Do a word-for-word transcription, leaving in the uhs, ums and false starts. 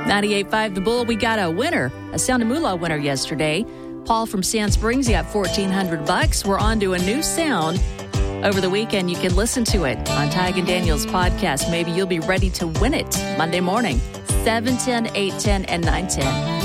ninety-eight point five The Bull, we got a winner, a Sound of Moolah winner yesterday. Paul from Sand Springs, he got fourteen hundred bucks. We're on to a new sound. Over the weekend, you can listen to it on Tig and Daniel's podcast. Maybe you'll be ready to win it Monday morning, seven ten, eight ten, and nine ten.